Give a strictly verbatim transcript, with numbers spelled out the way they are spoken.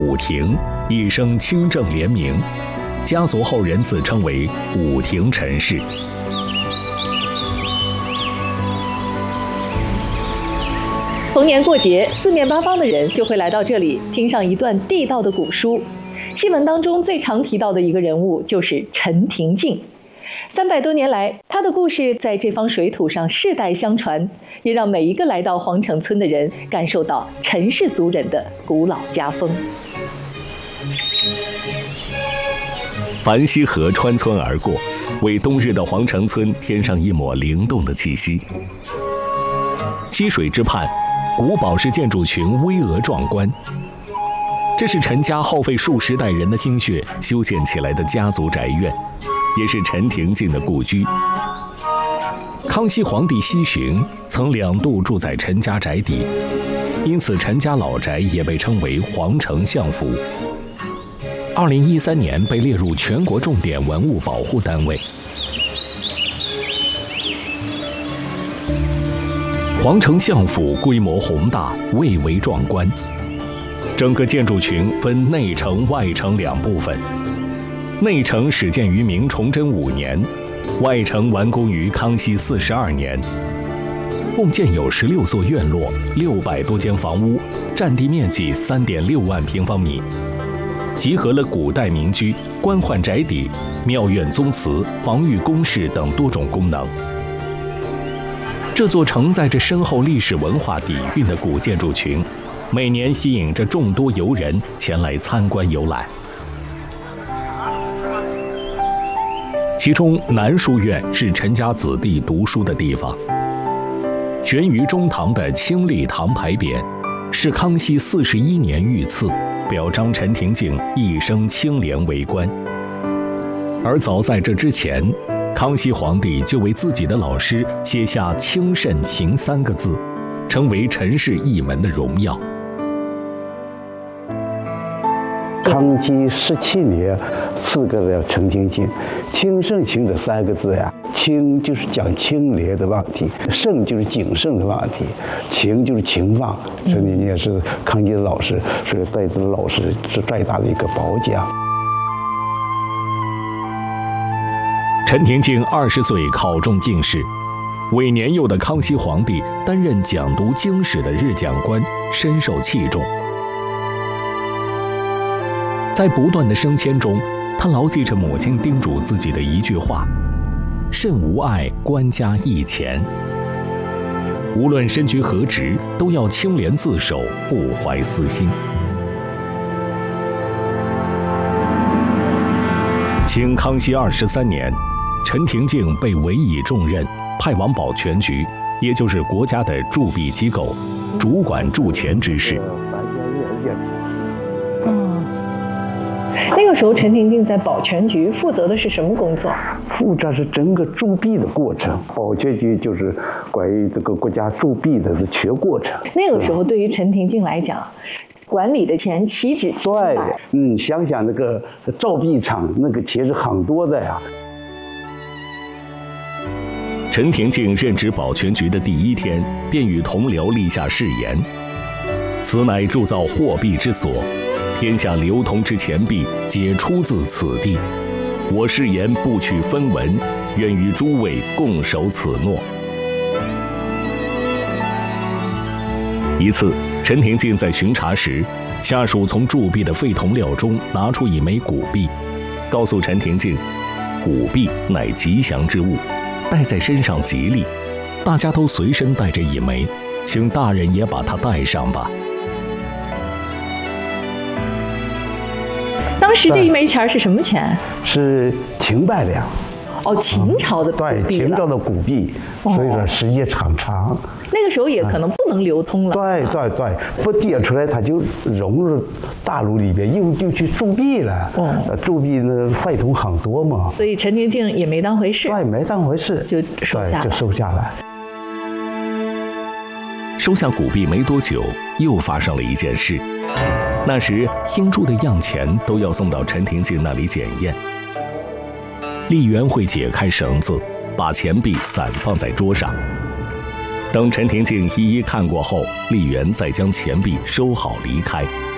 武廷，一生清正廉明，家族后人自称为武廷陈氏。 逢年过节，四面八方的人就会来到这里，听上一段地道的古书。戏文当中最常提到的一个人物就是陈廷敬。三百多年来，他的故事在这方水土上世代相传，也让每一个来到皇城村的人感受到陈氏族人的古老家风。 樊溪河穿村而过，为冬日的皇城村添上一抹灵动的气息。溪水之畔，古堡式建筑群巍峨壮观，这是陈家耗费数十代人的心血修建起来的家族宅院，也是陈廷敬的故居。康熙皇帝西巡曾两度住在陈家宅邸，因此陈家老宅也被称为皇城相府。二零一三年被列入全国重点文物保护单位。皇城相府规模宏大，蔚为壮观。整个建筑群分内城、外城两部分。内城始建于明崇祯五年，外城完工于康熙四十二年。共建有十六座院落，六百多间房屋，占地面积三点六万平方米，集合了古代民居、官宦宅邸、庙院宗祠、防御工事等多种功能。这座承载着深厚历史文化底蕴的古建筑群，每年吸引着众多游人前来参观游览。其中南书院是陈家子弟读书的地方。悬于中堂的清丽堂牌匾，是康熙四十一年御赐，表彰陈廷敬一生清廉为官。而早在这之前，康熙皇帝就为自己的老师写下清慎勤三个字，成为陈氏一门的荣耀。 康熙十七年赐给了陈廷敬，清慎勤这三个字呀，清就是讲清廉的问题，慎就是谨慎的问题，勤就是勤放。陈廷敬是康熙的老师，是对自己的老师是最大的一个褒奖。 陈廷敬二十岁考中进士，为年幼的康熙皇帝担任讲读经史的日讲官，深受器重。在不断的升迁中，他牢记着母亲叮嘱自己的一句话：慎无碍，官家义钱。无论身居何职，都要清廉自守，不怀私心。清康熙二十三年，陈廷敬被委以重任，派往保全局，也就是国家的铸币机构，主管铸钱之事。 嗯，那个时候陈廷敬在保全局负责的是什么工作？ 负责是整个铸币的过程，保全局就是关于这个国家铸币的全过程。 那个时候对于陈廷敬来讲，管理的钱岂止几百？ 对，嗯，想想那个造币厂，那个钱是很多的呀。 陈廷敬任职保全局的第一天，便与同僚立下誓言：此乃铸造货币之所，天下流通之钱币，皆出自此地。我誓言不取分文，愿与诸位共守此诺。一次，陈廷敬在巡查时，下属从铸币的废铜料中拿出一枚古币，告诉陈廷敬，古币乃吉祥之物，戴在身上吉利，大家都随身带着一枚，请大人也把它带上吧。 当时这一枚钱是什么钱？ 是秦百两。 哦，秦朝的古币了。 对，秦朝的古币，所以说时间很长。 那个时候也可能不能流通了。 对对对，不跌出来它就融入大陆里边，又就去铸币了。哦，铸币呢废铜很多嘛。 所以陈廷敬也没当回事。 对，没当回事， 就收下了。 就收下来。 收下古币没多久，又发生了一件事。那时新铸的样钱都要送到陈廷敬那里检验。吏员会解开绳子，把钱币散放在桌上。等陈廷敬一一看过后，吏员再将钱币收好离开。